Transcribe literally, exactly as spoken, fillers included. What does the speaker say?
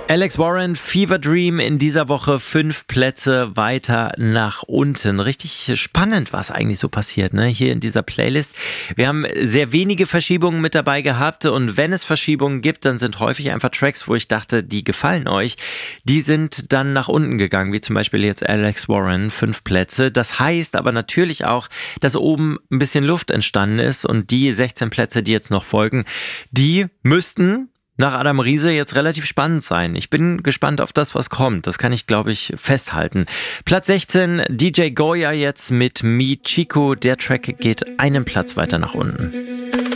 Alex Warren, Fever Dream in dieser Woche fünf Plätze weiter nach unten. Richtig spannend, was eigentlich so passiert, ne? Hier in dieser Playlist. Wir haben sehr wenige Verschiebungen mit dabei gehabt und wenn es Verschiebungen gibt, dann sind häufig einfach Tracks, wo ich dachte, die gefallen euch. Die sind dann nach unten gegangen, wie zum Beispiel jetzt Alex Warren, fünf Plätze. Das heißt aber natürlich auch, dass oben ein bisschen Luft entstanden ist und die sechzehn Plätze, die jetzt noch folgen, die müssten nach Adam Riese jetzt relativ spannend sein. Ich bin gespannt auf das, was kommt. Das kann ich, glaube ich, festhalten. Platz sechzehn, D J Goya jetzt mit Mi Chico. Der Track geht einen Platz weiter nach unten.